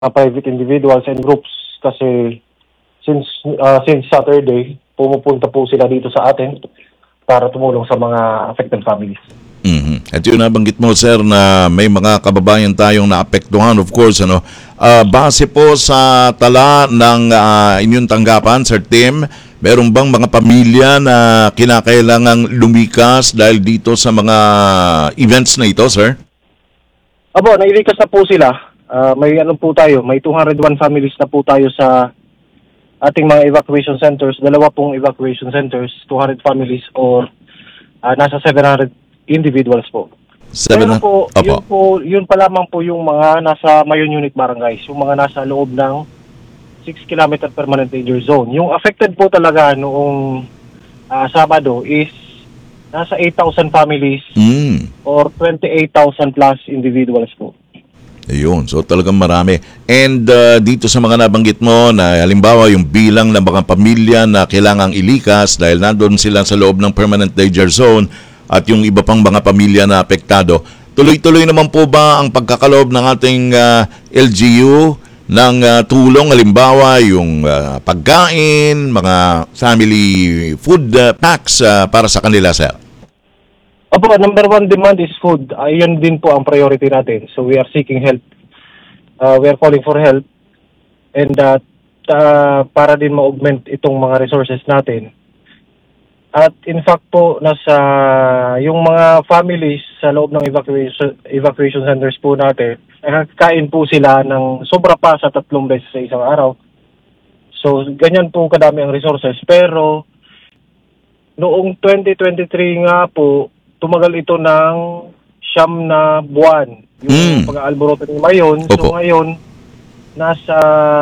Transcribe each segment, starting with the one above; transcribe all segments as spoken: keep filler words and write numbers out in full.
uh, private individuals and groups kasi since uh, since Saturday, pumupunta po sila dito sa atin para tumulong sa mga affected families. Mm-hmm. At yun nabanggit mo, sir, na may mga kababayan tayong naapektuhan, of course, ano. Uh, base po sa tala ng uh, inyong tanggapan, Sir Tim, meron bang mga pamilya na kinakailangang lumikas dahil dito sa mga events na ito, sir? Abo, nailikas na po sila. Uh, may ano po tayo, may two hundred one families na po tayo sa ating mga evacuation centers. Dalawa pong evacuation centers, two hundred families or uh, nasa seven hundred individuals po. Seven, Pero po, yun po, yun pa lamang po yung mga nasa Mayon Unit Barangays, yung mga nasa loob ng six kilometer permanent danger zone. Yung affected po talaga noong uh, Sabado is nasa eight thousand families mm. or twenty-eight thousand plus individuals po. Ayun, so talagang marami. And uh, dito sa mga nabanggit mo na halimbawa yung bilang ng mga pamilya na kailangang ilikas dahil nandun sila sa loob ng permanent danger zone at yung iba pang mga pamilya na apektado, tuloy-tuloy naman po ba ang pagkakaloob ng ating uh, L G U ng uh, tulong, halimbawa yung uh, pagkain, mga family food uh, packs uh, para sa kanila, sir? Opo, number one demand is food. Ayun din po ang priority natin. So we are seeking help. Uh, we are calling for help. And uh, uh, para din ma-augment itong mga resources natin. At in fact po, nasa yung mga families sa loob ng evacuation, evacuation centers po natin, nakakain po sila ng sobra pa sa tatlong beses sa isang araw. So, ganyan po kadami ang resources. Pero, noong twenty twenty-three nga po, tumagal ito ng siyam na buwan. Yung mm. pag-aalboroto ni Mayon. So, ngayon, nasa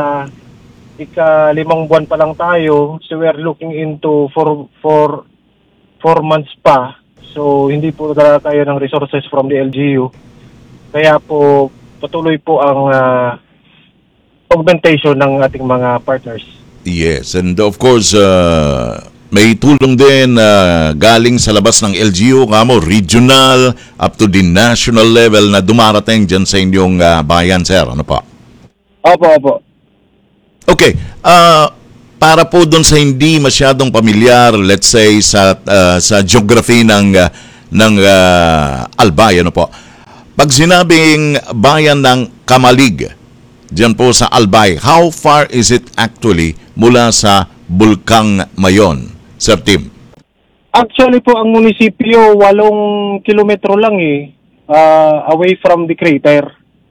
ika-limang buwan pa lang tayo. So, we are looking into for, for four months pa. So, hindi po talaga tayo ng resources from the L G U. Kaya po, patuloy po ang uh, augmentation ng ating mga partners. Yes, and of course, uh, may tulong din uh, galing sa labas ng L G U, kamo, regional, up to the national level na dumarating dyan sa inyong uh, bayan, sir. Ano pa? Opo, opo. Okay, uh, para po doon sa hindi masyadong pamilyar, let's say sa uh, sa geography ng uh, ng uh, Albay, ano po. Pag sinabing bayan ng Kamalig, diyan po sa Albay, how far is it actually mula sa Bulkang Mayon, Sir Tim? Actually po ang munisipyo walong kilometro lang eh, uh, away from the crater.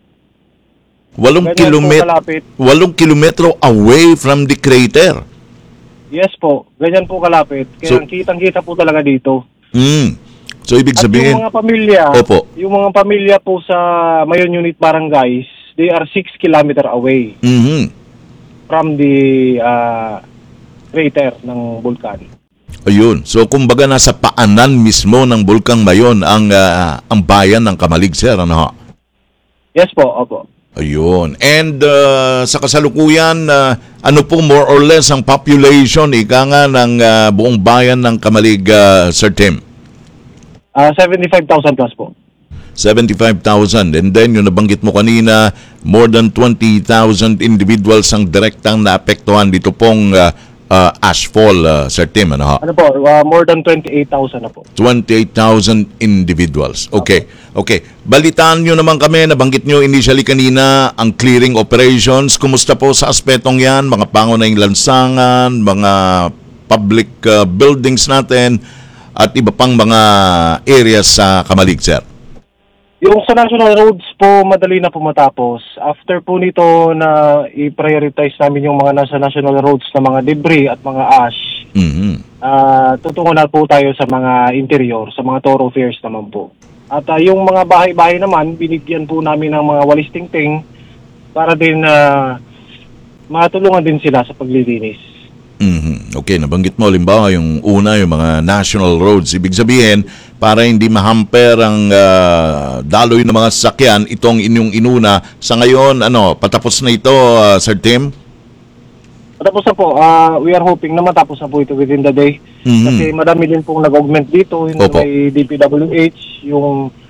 Walong kilometro, walong kilometro away from the crater. Yes po, ganyan po kalapit. Kaya so, kitang-kita po talaga dito. Mm. So ibig sabihin, at yung mga pamilya, opo. yung mga pamilya po sa Mayon Unit Barangays, they are six kilometer away mm-hmm. from the uh, crater ng bulkan. Ayun. So kumbaga nasa paanan mismo ng Bulkang Mayon ang uh, ang bayan ng Kamalig, sir, ano? Yes po, opo. Ayun. And uh, sa kasalukuyan, uh, ano po more or less ang population, ika nga, ng uh, buong bayan ng Kamalig, uh, Sir Tim? Uh, seventy-five thousand plus po. seventy-five thousand. And then, yung nabanggit mo kanina, more than twenty thousand individuals ang direktang naapektuhan dito pong uh, uh, ashfall, uh, Sir Tim. Ano, ha? Ano po? Uh, more than twenty-eight thousand na po. twenty-eight thousand individuals. Okay. Okay. Balitaan nyo naman kami, nabanggit nyo initially kanina, ang clearing operations. Kumusta po sa aspetong yan? Mga pangunahing lansangan, mga public uh, buildings natin, at iba pang mga areas sa Kamalig, sir? Yung sa national roads po, madali na po matapos. After po nito na i-prioritize namin yung mga nasa national roads na mga debris at mga ash, mm-hmm. uh, tutungo na po tayo sa mga interior, sa mga thoroughfares naman po. At uh, yung mga bahay-bahay naman, binigyan po namin ng mga walis tingting para din uh, matulungan din sila sa paglilinis. Mm-hmm. Okay, nabanggit mo, limbawa, yung una, yung mga national roads. Ibig sabihin, para hindi mahamper ang uh, daloy ng mga sasakyan, itong inyong inuna. Sa ngayon, ano, patapos na ito, uh, Sir Tim? Patapos na po. Uh, we are hoping na matapos na po ito within the day. Mm-hmm. Kasi madami din pong nag-augment dito. Yung may D P W H, yung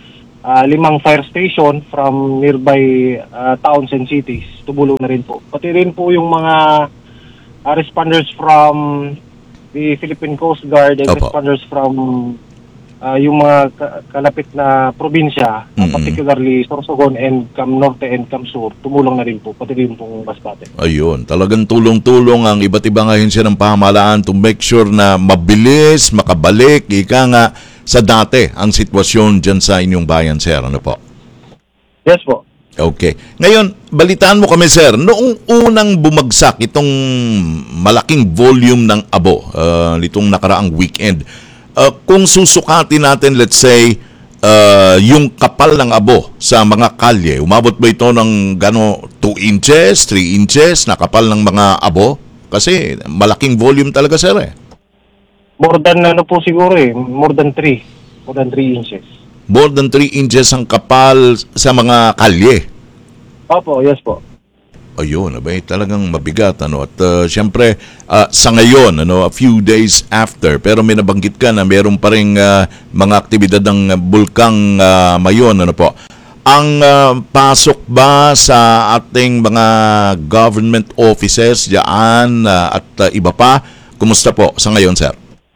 ah, limang fire station from nearby ah, towns and cities. Tumulong na rin po. Pati rin po yung mga ah, responders from the Philippine Coast Guard and Opo. responders from ah, yung mga ka- kalapit na probinsya, ah, Mm-mm. particularly Sorsogon and Cam Norte and Cam Sur, tumulong na rin po, pati rin pong Masbate. Ayun, talagang tulong-tulong ang iba't ibang ahensya ng pamahalaan to make sure na mabilis, makabalik, ika nga, sa dati ang sitwasyon dyan sa inyong bayan, sir. Ano po? Yes po. Okay. Ngayon, balitaan mo kami, sir. Noong unang bumagsak itong malaking volume ng abo, uh, nitong nakaraang weekend, uh, kung susukatin natin, let's say, uh, yung kapal ng abo sa mga kalye, umabot ba ito ng gano, two inches, three inches na kapal ng mga abo? Kasi malaking volume talaga, sir, eh. More than ano po siguro eh, more than three. More than three inches. More than three inches ang kapal sa mga kalye. Opo, yes po. Ayun, abay, talagang mabigat, ano. At uh, siyempre, uh, sa ngayon, ano, a few days after, pero may nabanggit ka na meron pa rin uh, mga aktibidad ng bulkang uh, Mayon, ano po. Ang uh, pasok ba sa ating mga government offices diyan uh, at uh, iba pa, kumusta po sa ngayon, sir?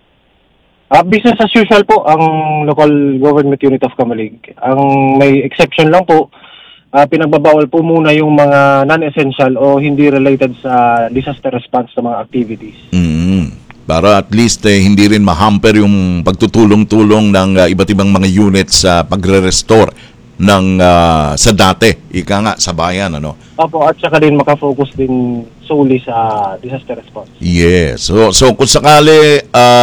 Uh, business as usual po ang local government unit of Camalig. Ang may exception lang po, uh, pinagbabawal po muna yung mga non-essential o hindi related sa disaster response na mga activities. Mm. Para at least eh, hindi rin mahamper yung pagtutulong-tulong ng uh, iba't ibang mga units sa pagre-restore ng uh, sa dati, ika nga, sa bayan, ano? Opo, at saka din makafocus din solely sa disaster response. Yes. So, so kung sakali,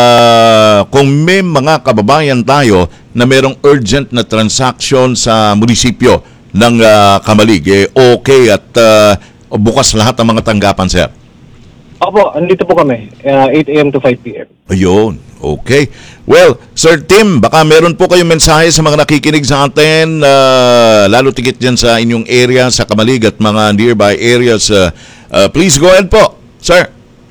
uh, kung may mga kababayan tayo na merong urgent na transaction sa munisipyo ng uh, Camalig, eh, okay at uh, bukas lahat ng mga tanggapan, sir? Opo, andito po kami, uh, eight a.m. to five p.m. Ayun. Okay. Well, Sir Tim, baka meron po kayong mensahe sa mga nakikinig sa atin, uh, lalo tigit dyan sa inyong area, sa Camalig at mga nearby areas. Uh, uh, please go ahead po, sir.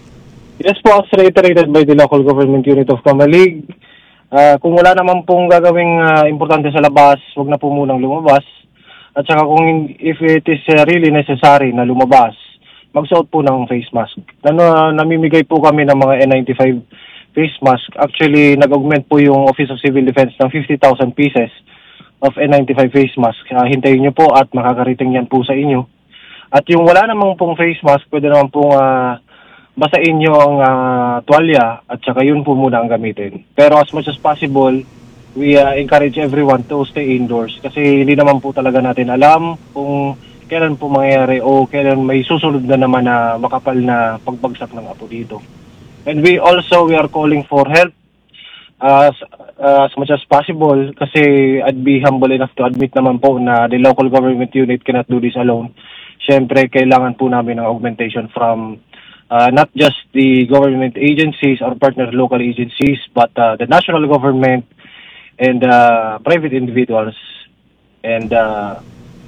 Yes po, as reiterated by the local government unit of Camalig, uh, kung wala naman pong gagawing uh, importante sa labas, wag na po munang lumabas. At saka kung if it is uh, really necessary na lumabas, magsuot po ng face mask. Ano, namimigay po kami ng mga N ninety-five face mask. Actually, nag-augment po yung Office of Civil Defense ng fifty thousand pieces of N ninety-five face mask. Uh, hintayin nyo po at makakarating yan po sa inyo. At yung wala namang pong face mask, pwede naman pong uh, basain nyo ang uh, tuwalya at saka yun po muna ang gamitin. Pero as much as possible, we uh, encourage everyone to stay indoors kasi hindi naman po talaga natin alam kung kailan po mangyayari o kailan may susunod na naman na makapal na pagbagsak ng apo dito. And we also, we are calling for help uh, as, uh, as much as possible kasi I'd be humble enough to admit naman po na the local government unit cannot do this alone. Siyempre, kailangan po namin ng augmentation from uh, not just the government agencies or partner local agencies but uh, the national government and uh, private individuals. And uh,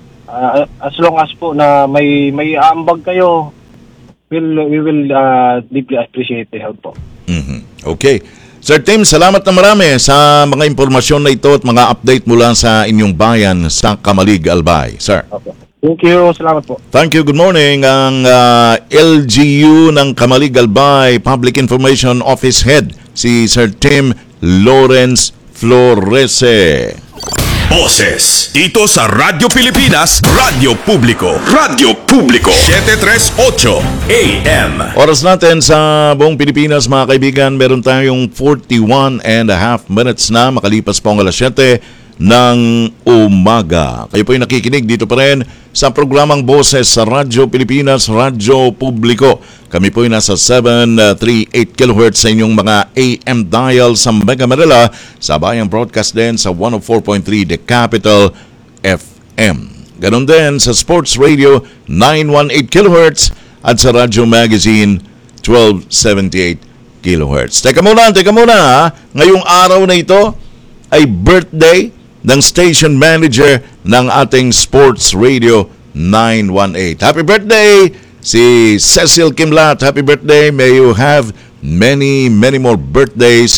uh, as long as po na may may aambag kayo, we'll, we will uh, deeply appreciate the help po. Mm-hmm. Okay. Sir Tim, salamat na marami sa mga impormasyon na ito at mga update mula sa inyong bayan sa Camalig, Albay. Sir. Okay. Thank you. Salamat po. Thank you. Good morning. Ang uh, L G U ng Camalig, Albay Public Information Office Head, si Sir Tim Lawrence Florese. Boses dito sa Radyo Pilipinas, Radyo Publiko, Radyo Publiko, seven thirty-eight A M. Oras natin sa buong Pilipinas, mga kaibigan, meron tayong forty-one and a half minutes na makalipas po ang alas siyete ng umaga. Kayo po yung nakikinig dito pa rin sa programang Boses sa Radyo Pilipinas, Radyo Publiko. Kami po yung nasa seven thirty-eight kilohertz sa inyong mga A M dial sa Mega Manila, sa Bayang Broadcast din sa one oh four point three The Capital F M. Ganon din sa Sports Radio nine eighteen kilohertz at sa Radyo Magazine twelve seventy-eight kilohertz. Teka muna, teka muna ha. Ngayong araw na ito ay birthday ng station manager ng ating Sports Radio nine eighteen. Happy birthday, si Cecil Kimlat. Happy birthday. May you have many, many more birthdays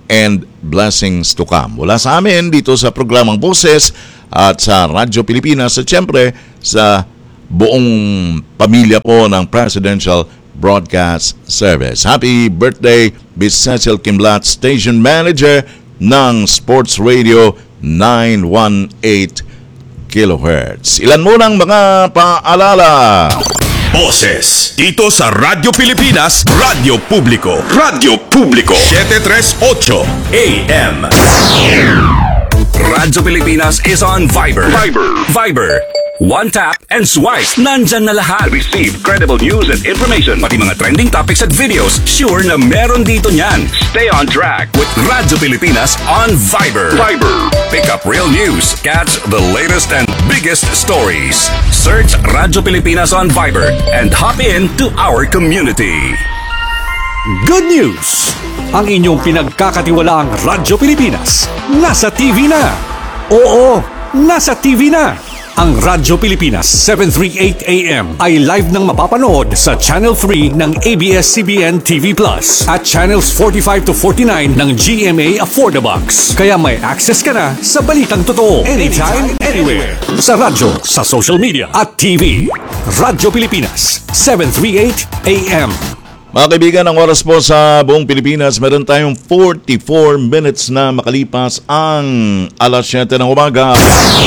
and blessings to come. Mula sa amin dito sa programang Boses at sa Radyo Pilipinas at siyempre sa buong pamilya po ng Presidential Broadcast Service. Happy birthday, Miss Cecil Kimblat, Station Manager ng Sports Radio nine one eight kilohertz. Ilan munang mga paalala? Boses dito sa Radyo Pilipinas, Radyo Publiko, Radyo Publiko, seven thirty-eight A M. Radyo Pilipinas is on Viber. Viber. Viber. One tap and swipe. Nandyan na lahat. Receive credible news and information. Pati mga trending topics at videos. Sure na meron dito niyan. Stay on track with Radyo Pilipinas on Viber. Viber. Pick up real news. Catch the latest and biggest stories. Search Radyo Pilipinas on Viber and hop in to our community. Good news! Ang inyong pinagkakatiwalaang Radyo Pilipinas nasa T V na. Oo, nasa T V na. Ang Radyo Pilipinas seven thirty-eight A M ay live nang mapapanood sa Channel three ng A B S C B N T V Plus at Channels forty-five to forty-nine ng G M A Affordabox. Kaya may access ka na sa balitang totoo anytime, anywhere. Sa radyo, sa social media at T V. Radyo Pilipinas seven thirty-eight A M. Mga kaibigan, ang oras po sa buong Pilipinas, meron tayong forty-four minutes na makalipas ang alas siyete ng umaga.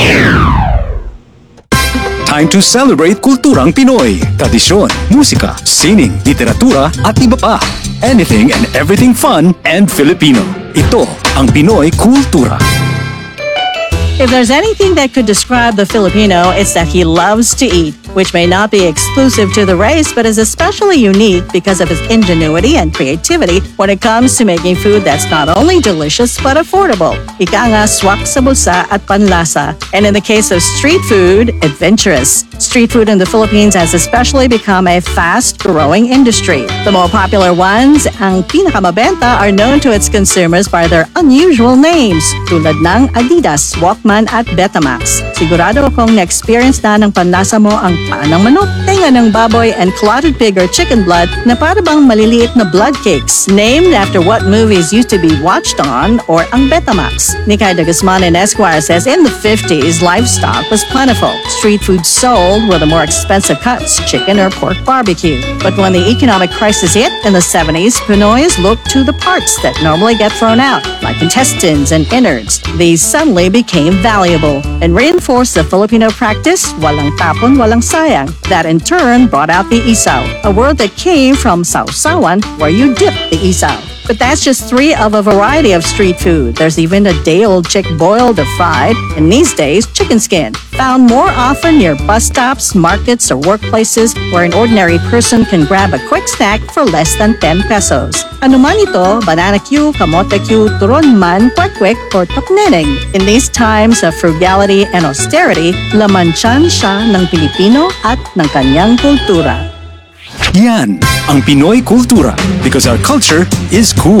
Time to celebrate kulturang Pinoy. Tradisyon, musika, sining, literatura at iba pa. Anything and everything fun and Filipino. Ito ang Pinoy Kultura. If there's anything that could describe the Filipino, it's that he loves to eat, which may not be exclusive to the race, but is especially unique because of his ingenuity and creativity when it comes to making food that's not only delicious, but affordable. Ika nga, swak sa bulsa at panlasa. And in the case of street food, adventurous. Street food in the Philippines has especially become a fast-growing industry. The more popular ones, ang pinakamabenta, are known to its consumers by their unusual names, tulad ng Adidas, Walkman at Betamax. Sigurado akong na-experience na ng panlasa mo ang paan ng manok, tenga ng baboy, and clotted pig or chicken blood na para bang maliliit na blood cakes, named after what movies used to be watched on, or ang Betamax. Nikay de Guzman and Esquire says in the fifties, livestock was plentiful. Street food sold were the more expensive cuts, chicken or pork barbecue. But when the economic crisis hit in the seventies, Pinoys looked to the parts that normally get thrown out, like intestines and innards. These suddenly became valuable and reinforced the Filipino practice, walang tapon, walang sayang. That in turn brought out the isaw, a word that came from sausawan, where you dip the isaw. But that's just three of a variety of street food. There's even a day-old chick boiled or fried, and these days, chicken skin, found more often near bus stops, markets, or workplaces where an ordinary person can grab a quick snack for less than ten pesos. Ano man ito, banana Q, kamote Q, turon man, kwek-kwek, or tapneneng. In these times of frugality and austerity, lamansyan siya ng Pilipino at ng kanyang kultura. Yan ang Pinoy Kultura because our culture is cool.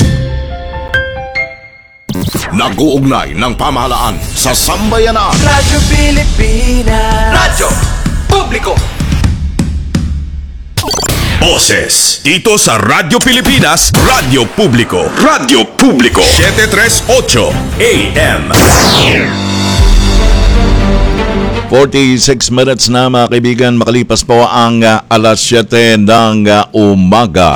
Nag-uugnay ng pamahalaan sa sambayanan. Radyo Pilipinas. Radyo Publiko. Boses dito sa Radyo Pilipinas, Radyo Publiko, Radyo Publiko, seven thirty-eight A M. forty-six minutes na mga kaibigan, makalipas po ang uh, alas siyete ng uh, umaga.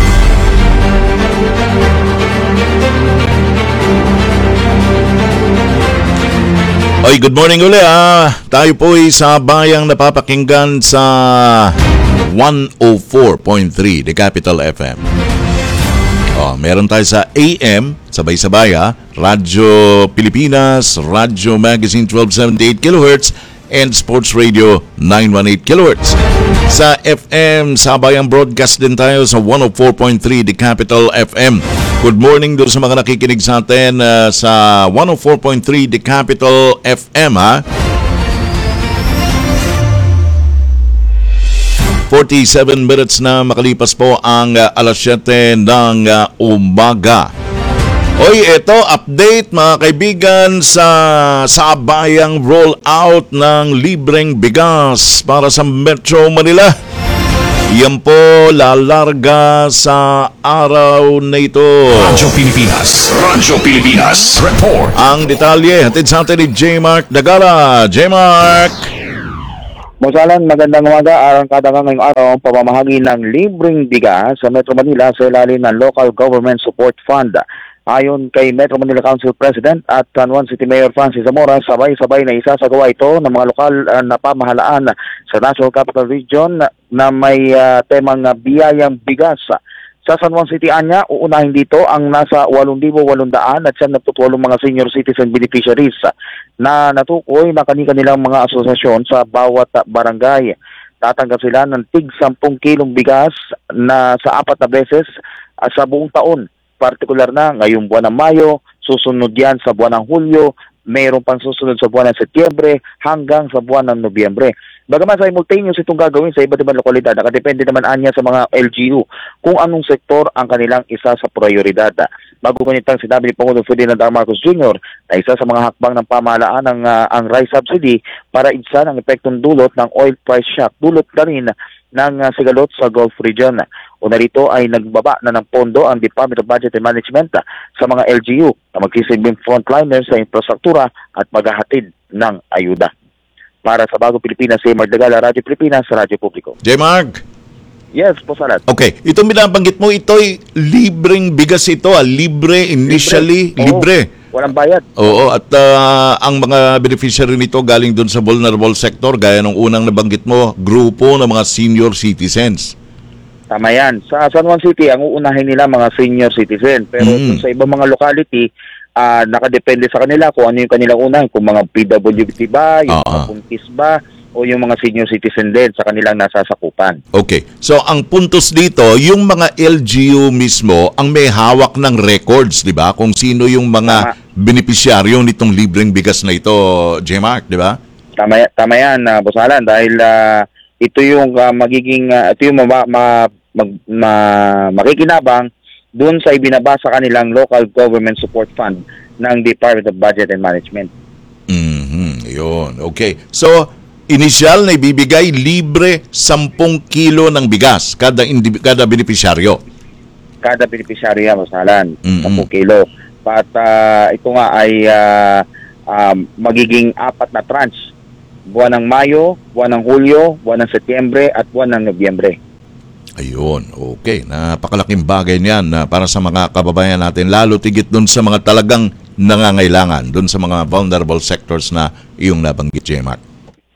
Oy, good morning uli ah. Tayo po ay sa bayang napapakinggan sa one oh four point three, The Capital F M. Oh, meron tayo sa A M, sabay-sabay ah, Radyo Pilipinas, Radyo Magazine twelve seventy-eight kilohertz, and Sports Radio nine one eight kilohertz. Sa F M, sabayang broadcast din tayo sa one oh four point three, The Capital F M. Good morning doon sa mga nakikinig sa atin uh, sa one oh four point three, The Capital F M ha. forty-seven minutes na makalipas po ang uh, alas siyete ng uh, umaga. Oy, ito, update mga kaibigan sa sabayang rollout ng libreng bigas para sa Metro Manila. Yan po, lalarga sa araw na ito. Radyo Pilipinas. Radyo Pilipinas. Report. Ang detalye, hatid sa atin ni J. Mark Dagala. J. Mark. Musalan, magandang umaga. Arangkada nga ngayong araw ang pamamahagi ng libreng bigas sa Metro Manila sa ilalim ng Local Government Support Fund. Ayon kay Metro Manila Council President at San Juan City Mayor Francis Zamora, sabay-sabay na isasagawa ito ng mga lokal uh, na pamahalaan sa National Capital Region na may uh, temang uh, biyayang bigas. Sa San Juan City anya, uunahin dito ang nasa eight thousand eight hundred at siyam na tutwalong mga senior citizen beneficiaries na natukoy na kani-kanilang mga asosasyon sa bawat barangay. Tatanggap sila ng tig sampung kilong bigas na sa apat na beses uh, sa buong taon. Partikular na ngayong buwan ng Mayo, susunod yan sa buwan ng Hulyo, mayroon pang susunod sa buwan ng Setyembre hanggang sa buwan ng Nobyembre. Bagaman simultaneous itong gagawin sa iba't ibang lokalidad, nakadepende naman anya sa mga L G U kung anong sektor ang kanilang isa sa prioridad. Bago ganitang sinabi ni Pangulong Ferdinand R. Marcos Junior na isa sa mga hakbang ng pamahalaan ng uh, ang rice subsidy para idsan ang epektong dulot ng oil price shock, dulot na rin ng uh, sigalot sa Gulf region. Una rito ay nagbaba na ng pondo ang Department of Budget and Management uh, sa mga L G U na magsisilbing frontliners sa infrastruktura at maghahatid ng ayuda. Para sa Bagong Pilipinas, si Mark Dagala, Radyo Pilipinas, Radyo Publiko. J. Mark. Yes, po salat. Okay, itong binabanggit mo, ito'y libreng bigas ito, ah. Libre initially, libre. libre. Walang bayad. Oo, at uh, ang mga beneficiary nito galing doon sa vulnerable sector, gaya ng unang nabanggit mo, grupo ng mga senior citizens. Tama yan. Sa San Juan City, ang uunahin nila mga senior citizen. Pero mm. sa ibang mga locality, uh, nakadepende sa kanila kung ano yung kanilang unahin. Kung mga P W D ba, yung uh-huh. mga puntis ba, o yung mga senior citizen din sa kanilang nasasakupan. Okay. So, ang puntos dito, yung mga L G U mismo, ang may hawak ng records, di ba? Kung sino yung mga tama. benepisyaryo nitong libreng bigas na ito, J. Mark, di ba? Tama, tama yan, uh, Bosalan, dahil uh, ito yung uh, magiging, uh, ito yung ma, ma, mag, ma, makikinabang doon sa ibinaba sa kanilang Local Government Support Fund ng Department of Budget and Management. Mm-hmm. Yun. Okay. So, initial na ibibigay libre sampung kilo ng bigas kada, indi- kada benepisyaryo. Kada benepisyaryo, Bosalan, mm-hmm. sampung kilo. At uh, ito nga ay uh, uh, magiging apat na tranche. Buwan ng Mayo, buwan ng Hulyo, buwan ng Setyembre at buwan ng Nobyembre. Ayun, okay. Napakalaking bagay niyan na para sa mga kababayan natin, lalo tigit dun sa mga talagang nangangailangan, dun sa mga vulnerable sectors na iyong nabanggit, J. Mark.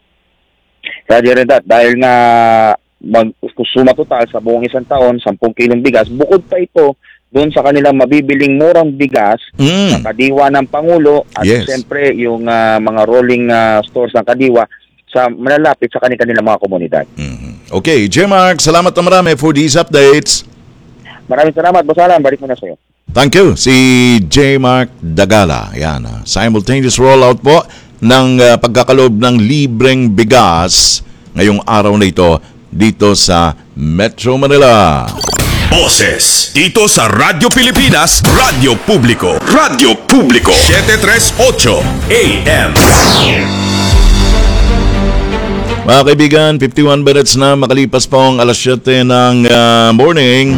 Radyo Redat, dahil nga mag-suma total sa buong isang taon, sampung kilong bigas, bukod pa ito doon sa kanilang mabibiling murang bigas mm. sa Kadiwa ng Pangulo at yes. siyempre yung uh, mga rolling uh, stores ng Kadiwa sa malalapit sa kanilang mga komunidad. Mm-hmm. Okay, J. Mark, salamat na marami for these updates. Maraming salamat, Bosalan. Balik mo na sa iyo. Thank you. Si J. Mark Dagala. Yan, uh, simultaneous rollout po ng uh, pagkakaloob ng libreng bigas ngayong araw na ito dito sa Metro Manila. Boses dito sa Radyo Pilipinas, Radyo Publiko. Radyo Publiko seven thirty-eight A M. Mga kaibigan, fifty-one minutes na makalipas po ang alas siyete ng uh, morning.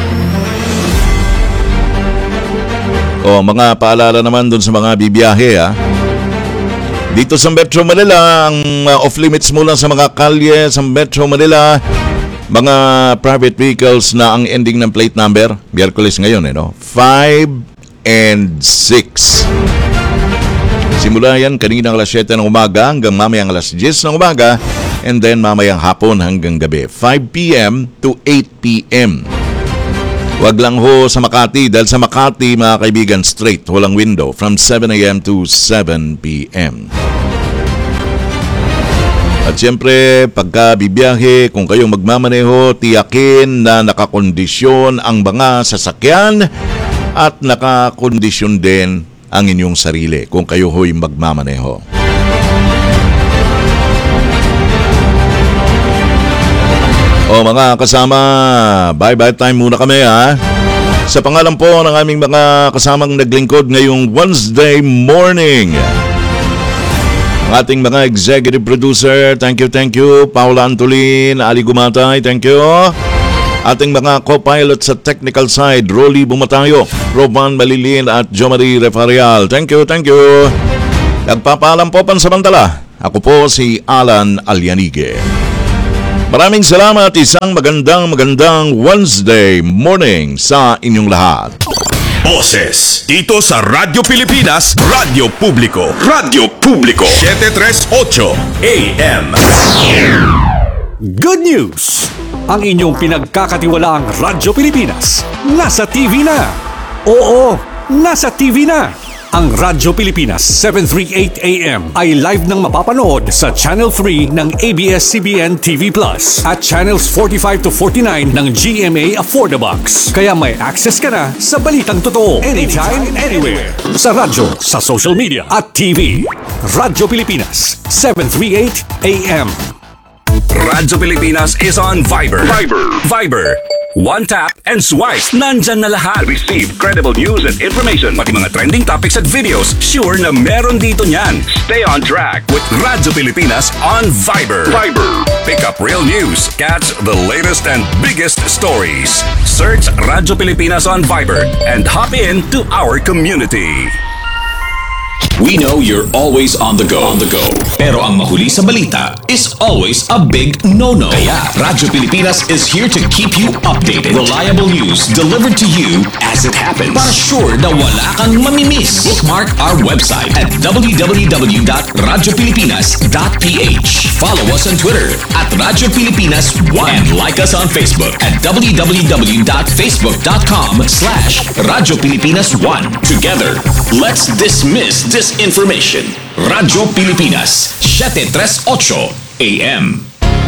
O mga paalala naman dun sa mga bibiyahe, ha. Dito sa Metro Manila, ang uh, off-limits mula sa mga kalye sa Metro Manila, mga private vehicles na ang ending ng plate number, Miyerkules ngayon, eh, no? five and six. Simula yan kaninang alas siyete ng umaga hanggang mamayang alas diyes ng umaga, and then mamayang hapon hanggang gabi, five p.m. to eight p.m. Wag lang ho sa Makati, dahil sa Makati, mga kaibigan, straight, walang window, from seven a.m. to seven p.m. At siyempre, pagka bibiyahe, kung kayong magmamaneho, tiyakin na nakakondisyon ang mga sasakyan at nakakondisyon din ang inyong sarili kung kayo ho'y magmamaneho. O mga kasama, bye-bye time muna kami, ha. Sa pangalan po ng aming mga kasamang naglingkod ngayong Wednesday morning, Ang ating mga executive producer, thank you, thank you. Paula Antolin, Ali Gumatay, thank you. Ating mga co-pilot sa technical side, Rolly Bumatayo, Roban Malilin at Jomari Refarial. Thank you, thank you. Nagpapaalam po pansamantala. Ako po si Alan Alianige. Maraming salamat. Isang magandang magandang Wednesday morning sa inyong lahat. Boses dito sa Radyo Pilipinas, Radyo Publiko. Radyo Publiko seven thirty-eight A M. Good news! Ang inyong pinagkakatiwalaang Radyo Pilipinas nasa T V na. Oo, nasa T V na. Ang Radyo Pilipinas seven thirty-eight A M ay live nang mapapanood sa Channel three ng A B S C B N T V Plus at Channels forty-five to forty-nine ng G M A Affordabox. Kaya may access ka na sa balitang totoo anytime, anywhere. Sa radyo, sa social media at T V. Radyo Pilipinas seven thirty-eight A M. Radyo Pilipinas is on Viber. Viber. Viber. One tap and swipe. Nandyan na lahat. Receive credible news and information. Pati mga trending topics at videos. Sure na meron dito niyan. Stay on track with Radyo Pilipinas on Viber. Viber. Pick up real news. Catch the latest and biggest stories. Search Radyo Pilipinas on Viber and hop in to our community. We know you're always on the go. On the go. Pero ang mahuli sa balita is always a big no-no. Kaya Radyo Pilipinas is here to keep you updated. Reliable news delivered to you as it happens. Para sure na wala kang mamimiss. Bookmark our website at w w w dot radyo pilipinas dot p h. Follow us on Twitter at Radyo Pilipinas one and like us on Facebook at w w w dot facebook dot com slash Radyo Pilipinas one. Together, let's dismiss this information. Radyo Pilipinas, seven thirty-eight A M.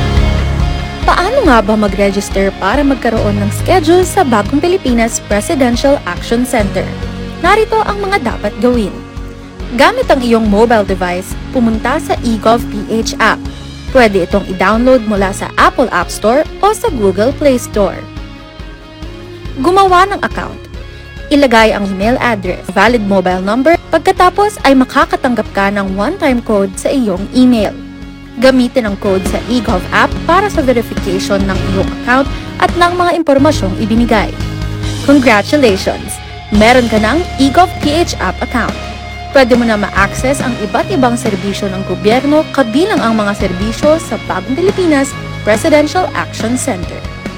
Paano nga ba mag-register para magkaroon ng schedule sa Bagong Pilipinas Presidential Action Center? Narito ang mga dapat gawin. Gamit ang iyong mobile device, pumunta sa eGovPH app. Pwede itong i-download mula sa Apple App Store o sa Google Play Store. Gumawa ng account. Ilagay ang email address, valid mobile number, pagkatapos ay makakatanggap ka ng one-time code sa iyong email. Gamitin ang code sa eGov app para sa verification ng iyong account at ng mga impormasyong ibinigay. Congratulations! Meron ka ng eGovPH app account. Pwede mo na ma-access ang iba't ibang serbisyo ng gobyerno kabilang ang mga serbisyo sa Bagong Pilipinas Presidential Action Center.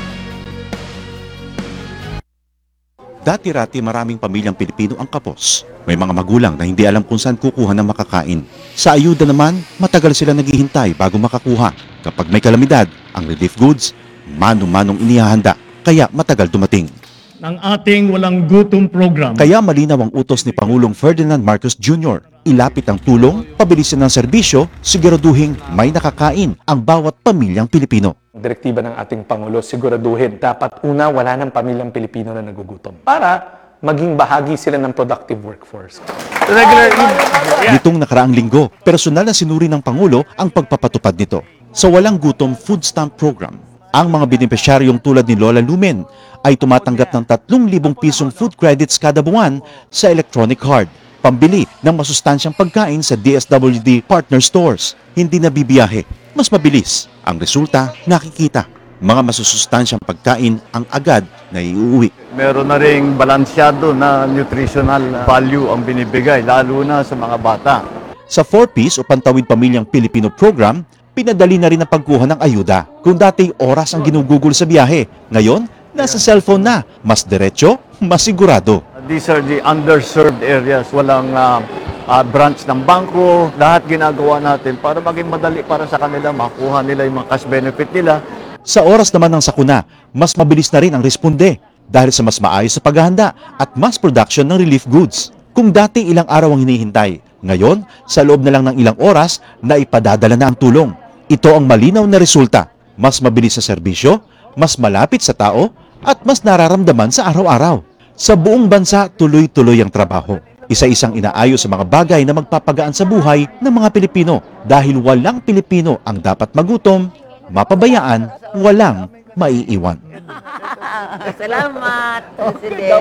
Dati-rati maraming pamilyang Pilipino ang kapos. May mga magulang na hindi alam kung saan kukuha ng makakain. Sa ayuda naman, matagal sila naghihintay bago makakuha. Kapag may kalamidad, ang relief goods, mano-manong inihahanda, kaya matagal dumating. Ng ating walang gutom program. Kaya malinaw ang utos ni Pangulong Ferdinand Marcos Junior Ilapit ang tulong, pabilisin ng serbisyo, siguraduhin may nakakain ang bawat pamilyang Pilipino. Direktiba ng ating Pangulo, siguraduhin dapat una wala ng pamilyang Pilipino na nagugutom para maging bahagi sila ng productive workforce. Regular Nitong nakaraang linggo, personal na sinuri ng Pangulo ang pagpapatupad nito. Sa Walang Gutom Food Stamp Program, ang mga benepisyaryong tulad ni Lola Lumen ay tumatanggap ng tatlong libong pisong food credits kada buwan sa electronic card. Pambili ng masustansyang pagkain sa D S W D partner stores. Hindi na bibiyahe. Mas mabilis. Ang resulta, nakikita. Mga masusustansyang pagkain ang agad na iuwi. Meron na ring balansyado na nutritional value ang binibigay, lalo na sa mga bata. Sa four piece o Pantawid Pamilyang Pilipino program, pinadali na rin ang pagkuha ng ayuda. Kung dati oras ang ginugugol sa biyahe, ngayon, nasa cellphone na. Mas diretso, mas sigurado. These are the underserved areas. Walang uh, uh, branch ng bangko. Lahat ginagawa natin para maging madali para sa kanila, makuha nila yung mga cash benefit nila. Sa oras naman ng sakuna, mas mabilis na rin ang responde dahil sa mas maayos sa paghahanda at mass production ng relief goods. Kung dati ilang araw ang hinihintay, ngayon, sa loob na lang ng ilang oras, na ipadadala na ang tulong. Ito ang malinaw na resulta. Mas mabilis sa serbisyo, mas malapit sa tao, at mas nararamdaman sa araw-araw. Sa buong bansa, tuloy-tuloy ang trabaho. Isa-isang inaayos sa mga bagay na magpapagaan sa buhay ng mga Pilipino dahil walang Pilipino ang dapat magutom, mapabayaan, walang maiiwan. Salamat, President.